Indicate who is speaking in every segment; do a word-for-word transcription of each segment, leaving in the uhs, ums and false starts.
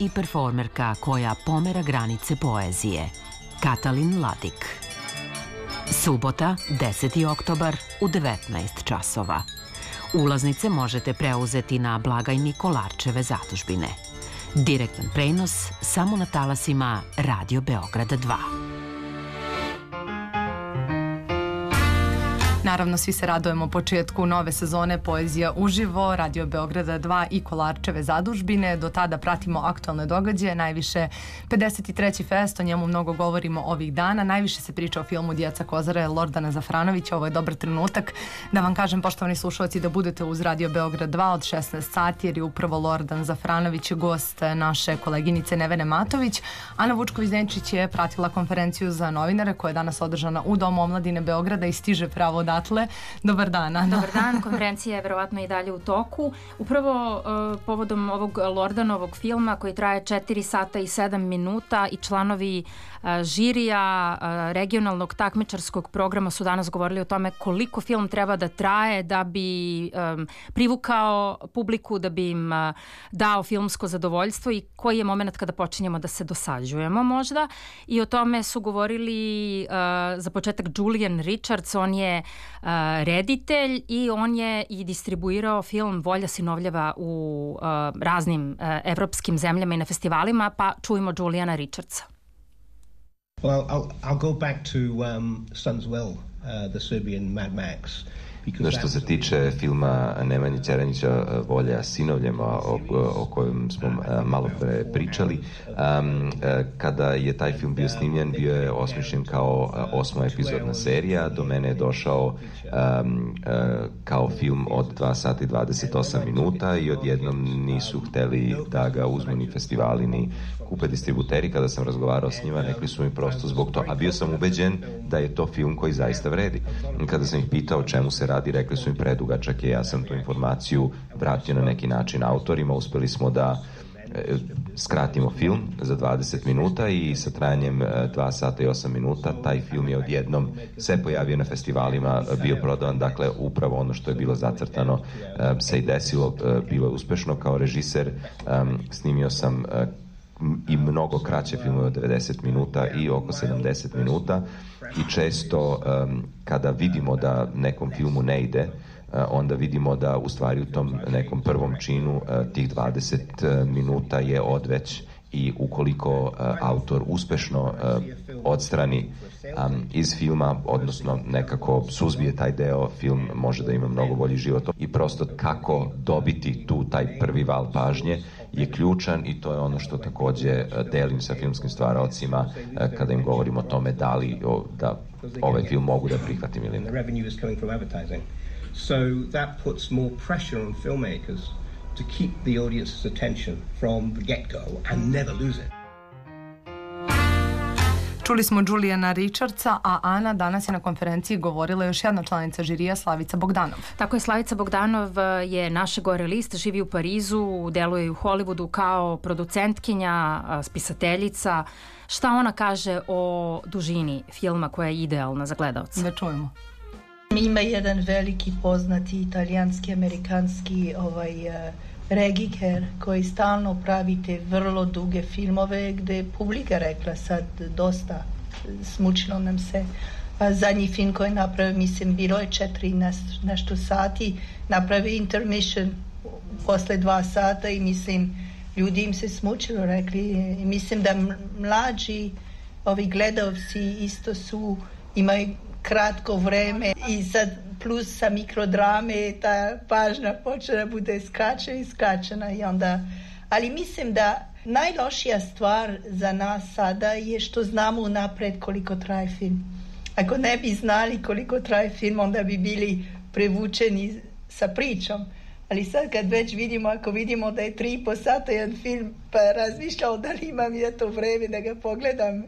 Speaker 1: i performerka koja pomera granice poezije, Katalin Ladik. Subota, deseti oktobar u devetnaest časova. Ulaznice možete preuzeti na blagajni Kolarčeve zadužbine. Direktan prenos samo na talasima Radio Beograda dva.
Speaker 2: Naravno, svi se radujemo početku nove sezone Poezija uživo, Radio Beograda dva i Kolarčeve zadužbine. Do tada pratimo aktualne događaje, najviše pedeset treći fest, o njemu mnogo govorimo ovih dana. Najviše se priča o filmu Djeca Kozare Lordana Zafranovića. Ovo je dobar trenutak da vam kažem, poštovani slušalci, da budete uz Radio Beograd dva od šesnaest sati, jer je upravo Lordan Zafranović gost naše koleginice Nevene Matović. Ana Vučković-Denčić je pratila konferenciju za novinare koja je danas održana u Domu omladine Beograda i stiže pravo odatle. Dobar dan, Ana.
Speaker 3: Dobar dan, konferencija je verovatno i dalje u toku. Upravo uh, povodom ovog Lordanovog filma koji traje četiri sata i sedam minuta i članovi uh, žirija uh, regionalnog takmičarskog programa su danas govorili o tome koliko film treba da traje da bi um, privukao publiku, da bi im uh, dao filmsko zadovoljstvo i koji je moment kada počinjemo da se dosađujemo možda. I o tome su govorili uh, za početak Julian Richards, on je Uh, reditelj i on je i distribuirao film Volja sinovljeva u uh, raznim uh, evropskim zemljama i na festivalima, pa čujemo Juliana Richardsa.
Speaker 4: Well, I'll, I'll go back to um, Sons Well, uh, the Serbian Mad Max.
Speaker 5: Što se tiče filma Nemanje Ćeranića Volja sinovljema o, o kojem smo malo pre pričali, um, kada je taj film bio snimljen, bio je osmišljen kao osma epizodna serija. Do mene je došao um, kao film od dva sata i dvadeset osam minuta i odjednom nisu hteli da ga uzmu ni festivali ni kupe distributeri. Kada sam razgovarao s njima, rekli su mi prosto zbog to, a bio sam ubeđen da je to film koji zaista vredi. Kada sam ih pitao o čemu se radi, rekli su im predugačak je, ja sam tu informaciju vratio na neki način autorima, uspeli smo da e, skratimo film za dvadeset minuta i sa trajanjem e, dva sata i osam minuta taj film je odjednom se pojavio na festivalima, bio prodavan, dakle upravo ono što je bilo zacrtano e, se i desilo, e, bilo je uspešno. Kao režiser e, snimio sam e, i mnogo kraće filmove od devedeset minuta i oko sedamdeset minuta i često um, kada vidimo da nekom filmu ne ide, uh, onda vidimo da u stvari u tom nekom prvom činu uh, tih dvadeset minuta je odveć i ukoliko uh, autor uspešno uh, odstrani um, iz filma, odnosno nekako suzbije taj deo, film može da ima mnogo bolji život. I prosto kako dobiti tu taj prvi val pažnje je ključan i to je ono što takođe delim sa filmskim stvaraocima kada im govorim o tome da li o, da ovaj film mogu da prihvatim ili ne.
Speaker 4: So that puts more pressure on filmmakers to keep the audience's attention from the get-go and never lose it.
Speaker 2: Čuli smo Juliana Richardsa, a Ana danas je na konferenciji govorila još jedna članica žirija, Slavica Bogdanov.
Speaker 3: Tako je, Slavica Bogdanov je naše gore list, živi u Parizu, deluje u Hollywoodu kao producentkinja, spisateljica. Šta ona kaže o dužini filma koja je idealna za gledaoca?
Speaker 2: Da čujemo.
Speaker 6: Ima jedan veliki poznati italijanski, amerikanski ovaj, uh, regiker koji stalno pravite vrlo duge filmove gde publika rekla sad dosta, smučilo nam se. A zadnji film koji je napravio, mislim, bilo je četiri nešto, nešto sati, napravio intermission posle dva sata i mislim, ljudi im se smučilo, rekli, mislim da mlađi ovi gledalci isto su, imaju kratko vreme i sad plus sa mikrodrame ta pažnja počne da bude skače i skačena i onda, ali mislim da najlošija stvar za nas sada je što znamo unapred koliko traje film. Ako ne bi znali koliko traje film, onda bi bili prevučeni sa pričom. Ali sad kad već vidimo, ako vidimo da je tri i po sata jedan film, pa razmišljao da li imam ja to vreme da ga pogledam.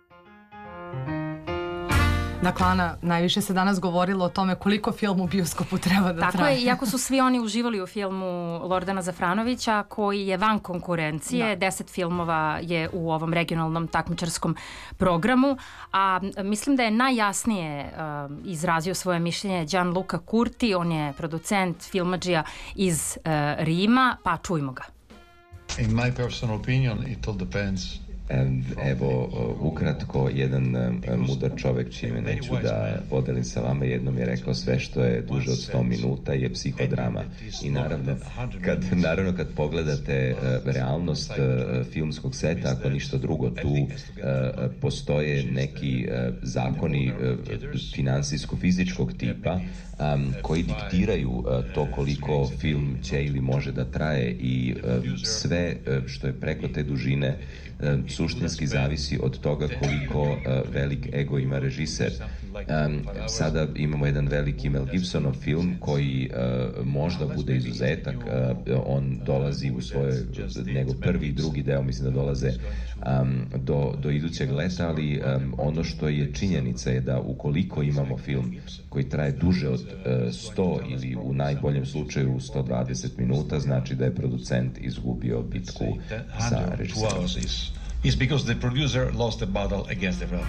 Speaker 2: Dakle, Ana, najviše se danas govorilo o tome koliko film u bioskopu treba da
Speaker 3: Tako
Speaker 2: traje.
Speaker 3: je, iako su svi oni uživali u filmu Lordana Zafranovića, koji je van konkurencije, da. deset filmova je u ovom regionalnom takmičarskom programu, a mislim da je najjasnije uh, izrazio svoje mišljenje Gianluca Curti, on je producent filmadžija iz uh, Rima, pa čujmo ga.
Speaker 7: In my personal opinion, it all depends.
Speaker 5: Evo, ukratko, jedan mudar čovek, čime neću da podelim sa vama, jednom je rekao sve što je duže od sto minuta je psihodrama. I naravno, kad, naravno, kad pogledate realnost filmskog sveta, ako ništa drugo, tu postoje neki zakoni finansijsko-fizičkog tipa Um, koji diktiraju uh, to koliko film će ili može da traje i uh, sve uh, što je preko te dužine uh, suštinski zavisi od toga koliko uh, velik ego ima režiser. Um, sada imamo jedan veliki Mel Gibsonov film koji uh, možda bude izuzetak. Uh, on dolazi u svojoj, njegov prvi i drugi deo mislim da dolaze um, do, do idućeg leta, ali um, ono što je činjenica je da ukoliko imamo film koji traje duže od uh, sto ili u najboljem slučaju sto dvadeset minuta, znači da je producent izgubio bitku sa režiserom.
Speaker 7: Is because the producer lost the battle against the film.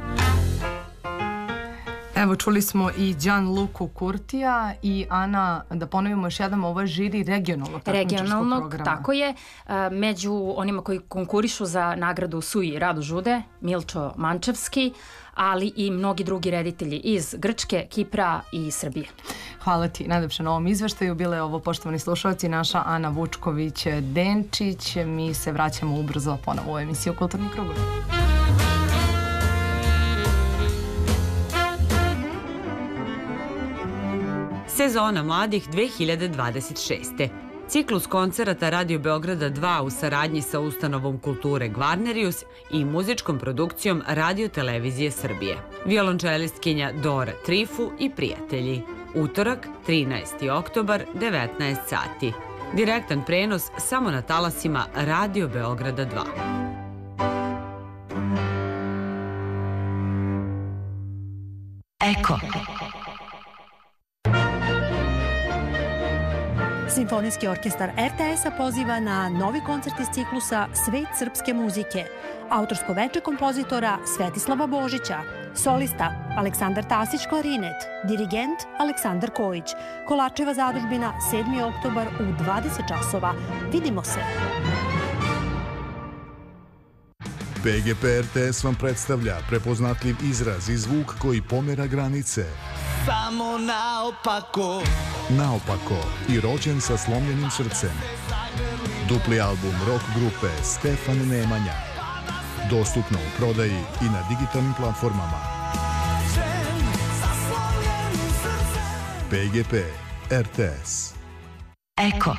Speaker 2: Evo, čuli smo i Gianluku Curtija i Ana, da ponovimo još jednom, ovo je žiri regionalnog takmičarskog programa.
Speaker 3: Tako je. Među onima koji konkurišu za nagradu su i Rado Žude, Milčo Mančevski, ali i mnogi drugi reditelji iz Grčke, Kipra i Srbije.
Speaker 2: Hvala ti najlepše na ovom izveštaju. Bile je ovo, poštovani slušalci, naša Ana Vučković-Denčić. Mi se vraćamo ubrzo ponovo u emisiju Kulturni krugovi.
Speaker 8: Sezona mladih dve hiljade dvadeset šeste. Ciklus koncerata Radio Beograda dva u saradnji sa ustanovom kulture Gvarnerius i muzičkom produkcijom Radio Televizije Srbije. Violončelistkinja Dora Trifu i prijatelji. Utorak, trinaesti oktobar, devetnaest sati. Direktan prenos samo na talasima Radio Beograda dva.
Speaker 9: Eko. Simfonijski orkestar er te es-a poziva na novi koncert iz ciklusa Svet srpske muzike. Autorsko veče kompozitora Svetislava Božića, solista Aleksandar Tasić klarinet, dirigent Aleksandar Kojić. Kolarčeva zadužbina sedmi oktobar u dvadeset časova. Vidimo se!
Speaker 10: P G P er te es vam predstavlja prepoznatljiv izraz i zvuk koji pomera granice.
Speaker 11: Samo naopako.
Speaker 10: Naopako i rođen sa slomljenim srcem. Dupli album rock grupe Stefan Nemanja. Dostupno u prodaji i na digitalnim platformama. P G P er te es.
Speaker 9: Eko.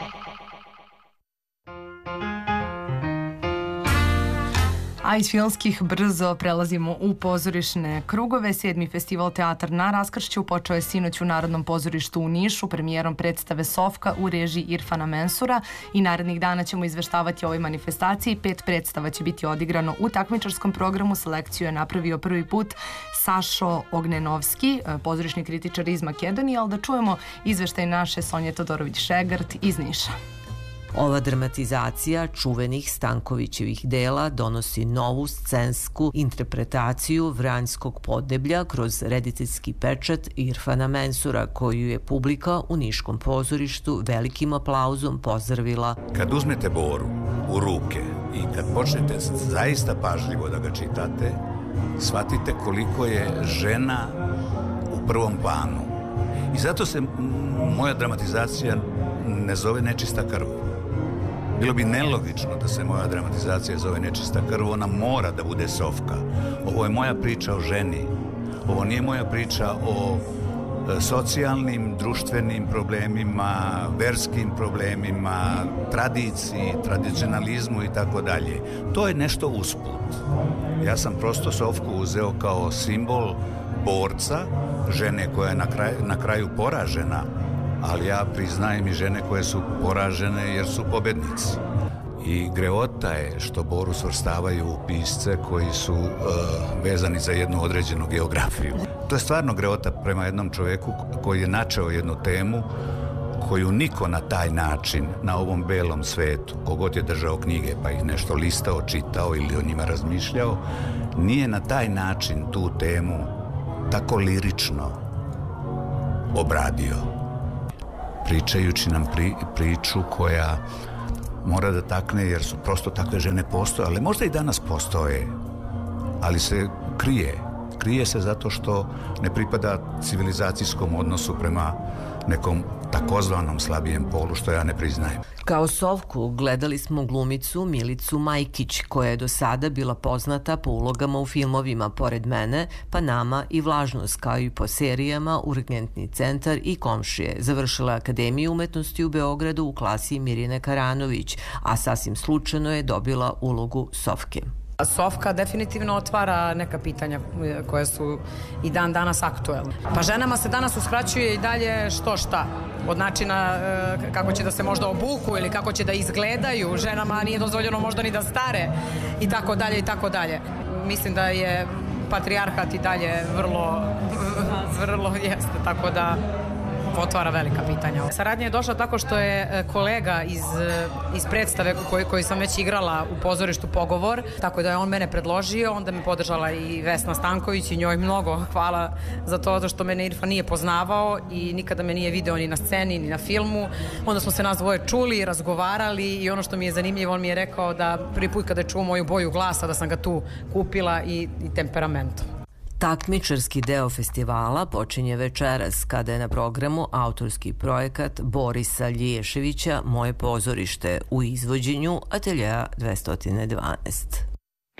Speaker 2: A iz filmskih brzo prelazimo u pozorišne krugove. Sedmi festival Teatar na raskršću počeo je sinoć u Narodnom pozorištu u Nišu premijerom predstave Sofka u režiji Irfana Mensura i narednih dana ćemo izveštavati o ovoj manifestaciji. Pet predstava će biti odigrano u takmičarskom programu. Selekciju je napravio prvi put Sašo Ognenovski, pozorišni kritičar iz Makedonije, ali da čujemo izveštaj naše Sonje Todorović-Šegart iz Niša.
Speaker 12: Ova dramatizacija čuvenih Stankovićevih dela donosi novu scensku interpretaciju vranjskog podneblja kroz rediteljski pečat Irfana Mensura, koju je publika u Niškom pozorištu velikim aplauzom pozdravila.
Speaker 13: Kad uzmete Boru u ruke i kad počnete zaista pažljivo da ga čitate, shvatite koliko je žena u prvom planu. I zato se moja dramatizacija ne zove Nečista krv. Bilo bi nelogično da se moja dramatizacija zove Nečista krv, ona mora da bude Sofka. Ovo je moja priča o ženi. Ovo nije moja priča o socijalnim, društvenim problemima, verskim problemima, tradiciji, tradicionalizmu i tako dalje. To je nešto usput. Ja sam prosto Sofku uzeo kao simbol borca, žene koja je na kraju, na kraju poražena, ali ja priznajem i žene koje su poražene jer su pobednici. I greota je što Boru svrstavaju u pisce koji su uh, vezani za jednu određenu geografiju. To je stvarno greota prema jednom čoveku koji je načeo jednu temu koju niko na taj način, na ovom belom svetu, kogod je držao knjige pa ih nešto listao, čitao ili o njima razmišljao, nije na taj način tu temu tako lirično obradio. Pričajući nam pri, priču koja mora da takne jer su prosto takve žene postojale. Možda i danas postoje, ali se krije. Krije se zato što ne pripada civilizacijskom odnosu prema nekom takozvanom slabijem polu, što ja ne priznajem.
Speaker 12: Kao Sovku gledali smo glumicu Milicu Majkić, koja je do sada bila poznata po ulogama u filmovima Pored mene, Pa nama i Vlažnost, kao i po serijama Urgentni centar i Komšije. Završila Akademiju umetnosti u Beogradu u klasi Mirjane Karanović, a sasvim slučajno je dobila ulogu Sovke.
Speaker 14: Sofka definitivno otvara neka pitanja koje su i dan danas aktuelne. Pa ženama se danas uskraćuje i dalje što šta. Od načina kako će da se možda obuku ili kako će da izgledaju. Ženama nije dozvoljeno možda ni da stare i tako dalje i tako dalje. Mislim da je patrijarhat i dalje vrlo, vrlo jeste, tako da otvara velika pitanja. Saradnja je došla tako što je kolega iz, iz predstave koji, koji sam već igrala u pozorištu Pogovor, tako da je on mene predložio, onda me podržala i Vesna Stanković i njoj mnogo hvala za to što mene Irfan nije poznavao i nikada me nije video ni na sceni ni na filmu. Onda smo se nas dvoje čuli, razgovarali i ono što mi je zanimljivo, on mi je rekao da prvi put kada je čuo moju boju glasa da sam ga tu kupila i, i temperamentom.
Speaker 12: Takmičarski deo festivala počinje večeras kada je na programu autorski projekat Borisa Lješevića Moje pozorište u izvođenju Ateljea dvesta dvanaest.